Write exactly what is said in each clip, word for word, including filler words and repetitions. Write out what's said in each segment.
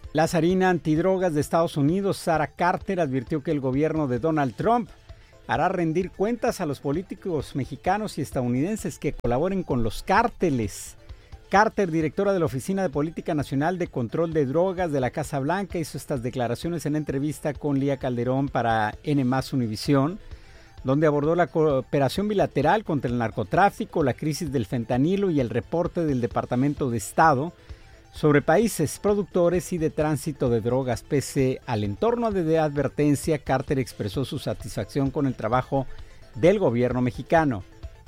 La zarina antidrogas de Estados Unidos, Sarah Carter, advirtió que el gobierno de Donald Trump hará rendir cuentas a los políticos mexicanos y estadounidenses que colaboren con los cárteles. Carter, directora de la Oficina de Política Nacional de Control de Drogas de la Casa Blanca, hizo estas declaraciones en entrevista con Lía Calderón para N más Univisión, donde abordó la cooperación bilateral contra el narcotráfico, la crisis del fentanilo y el reporte del Departamento de Estado sobre países productores y de tránsito de drogas. Pese al entorno de advertencia, Carter expresó su satisfacción con el trabajo del gobierno mexicano.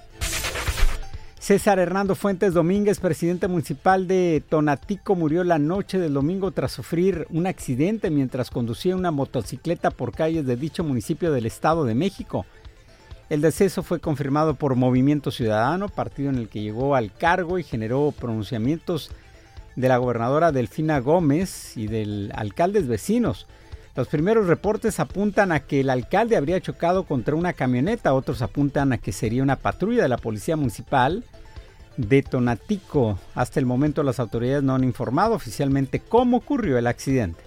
César Hernando Fuentes Domínguez, presidente municipal de Tonatico, murió la noche del domingo tras sufrir un accidente mientras conducía una motocicleta por calles de dicho municipio del Estado de México. El deceso fue confirmado por Movimiento Ciudadano, partido en el que llegó al cargo y generó pronunciamientos de la gobernadora Delfina Gómez y del alcaldes vecinos. Los primeros reportes apuntan a que el alcalde habría chocado contra una camioneta, otros apuntan a que sería una patrulla de la policía municipal de Tonatico. Hasta el momento las autoridades no han informado oficialmente cómo ocurrió el accidente.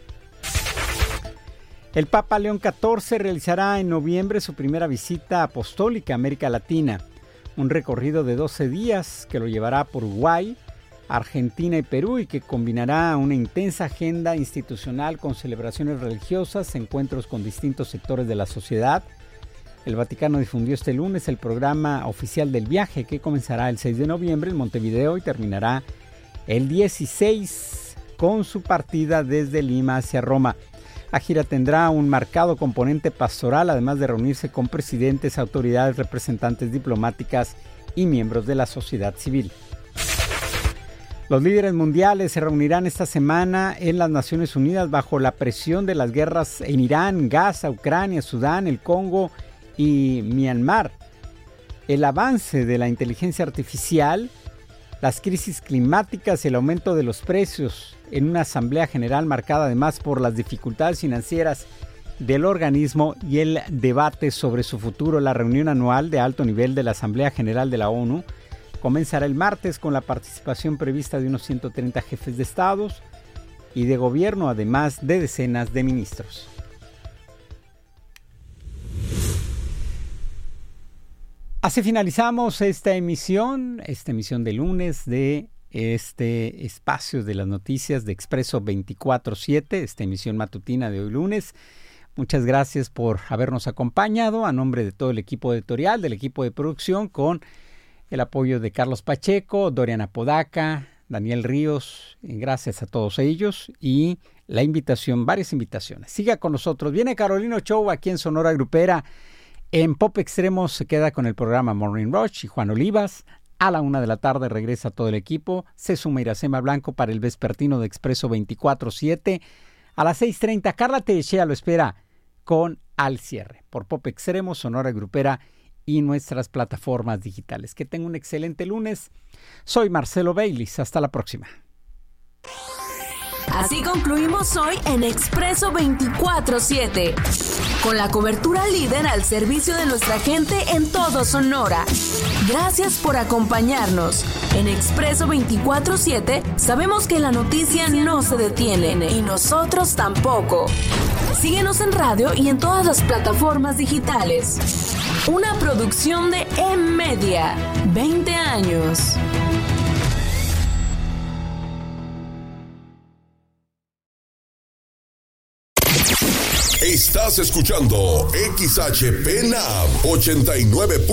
El Papa León catorce realizará en noviembre su primera visita apostólica a América Latina, un recorrido de doce días que lo llevará por Uruguay, Argentina y Perú y que combinará una intensa agenda institucional con celebraciones religiosas, encuentros con distintos sectores de la sociedad. El Vaticano difundió este lunes el programa oficial del viaje que comenzará el seis de noviembre en Montevideo y terminará el dieciséis con su partida desde Lima hacia Roma. La gira tendrá un marcado componente pastoral, además de reunirse con presidentes, autoridades, representantes diplomáticas y miembros de la sociedad civil. Los líderes mundiales se reunirán esta semana en las Naciones Unidas bajo la presión de las guerras en Irán, Gaza, Ucrania, Sudán, el Congo y Myanmar. El avance de la inteligencia artificial, las crisis climáticas y el aumento de los precios en una asamblea general marcada además por las dificultades financieras del organismo y el debate sobre su futuro. La reunión anual de alto nivel de la Asamblea General de la ONU comenzará el martes con la participación prevista de unos ciento treinta jefes de estados y de gobierno, además de decenas de ministros. Así finalizamos esta emisión, esta emisión de lunes de este espacio de las noticias de Expreso veinticuatro siete, esta emisión matutina de hoy lunes. Muchas gracias por habernos acompañado a nombre de todo el equipo editorial, del equipo de producción, con el apoyo de Carlos Pacheco, Dorian Apodaca, Daniel Ríos. Gracias a todos ellos y la invitación, varias invitaciones. Siga con nosotros. Viene Carolina Ochoa aquí en Sonora Grupera. En Pop Extremos se queda con el programa Morning Rush y Juan Olivas. A la una de la tarde regresa todo el equipo. Se suma Iracema Blanco para el vespertino de Expreso veinticuatro siete. A las seis treinta, Carla Teixeira lo espera con Al Cierre por Pop Extremos, Sonora Grupera y nuestras plataformas digitales. Que tenga un excelente lunes. Soy Marcelo Baylis. Hasta la próxima. Así concluimos hoy en Expreso veinticuatro siete, con la cobertura líder al servicio de nuestra gente en todo Sonora. Gracias por acompañarnos. En Expreso veinticuatro siete sabemos que la noticia no se detiene y nosotros tampoco. Síguenos en radio y en todas las plataformas digitales. Una producción de M-Media. veinte años. Estás escuchando X H P N A M ochenta y nueve.